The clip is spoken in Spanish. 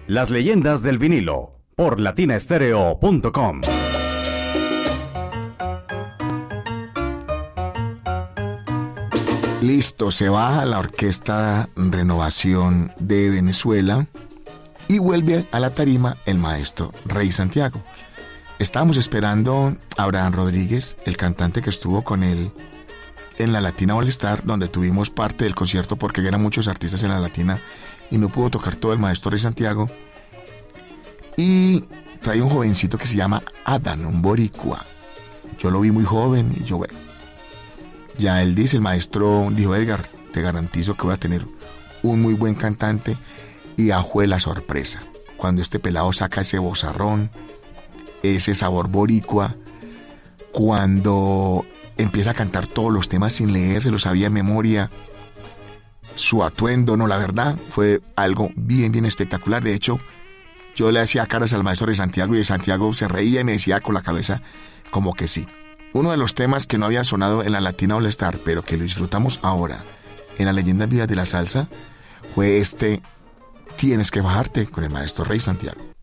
Las leyendas del vinilo por latinastereo.com. Listo, se baja la Orquesta Renovación de Venezuela y vuelve a la tarima el maestro Rey Santiago. Estábamos esperando a Abraham Rodríguez, el cantante que estuvo con él en la Latina All Star, donde tuvimos parte del concierto porque eran muchos artistas en la Latina y no pudo tocar todo el maestro Rey Santiago. Y trae un jovencito que se llama Adán, un boricua. Yo lo vi muy joven y yo, bueno, ya él dice, el maestro dijo: Edgar, te garantizo que voy a tener un muy buen cantante. Y fue la sorpresa cuando este pelado saca ese vozarrón, ese sabor boricua, cuando empieza a cantar todos los temas sin leer, se los sabía en memoria, su atuendo, no, la verdad fue algo bien espectacular. De hecho, yo le hacía caras al maestro de Santiago y de Santiago se reía y me decía con la cabeza como que sí. Uno de los temas que no había sonado en la Latina All Star, pero que lo disfrutamos ahora en las leyendas vivas de la salsa, fue este Tienes que bajarte, con el maestro Rey Santiago.